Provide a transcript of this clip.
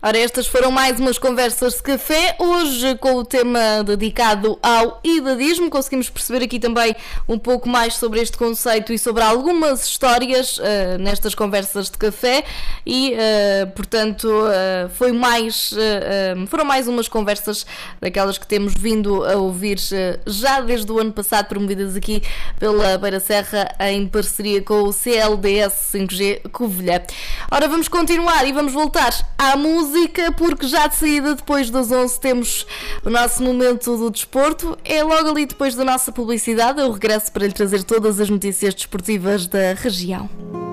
Ora, estas foram mais umas conversas de café, hoje com o tema dedicado ao idadismo. Conseguimos perceber aqui também um pouco mais sobre este conceito e sobre algumas histórias nestas conversas de café e, portanto, foram mais umas conversas daquelas que temos vindo a ouvir já desde o ano passado, promovidas aqui pela Beira Serra em parceria com o CLDS 5G Covilhã. Ora, vamos continuar e vamos voltar à música, porque já de saída, depois das 11, temos o nosso momento do desporto. É logo ali depois da nossa publicidade, eu regresso para lhe trazer todas as notícias desportivas da região.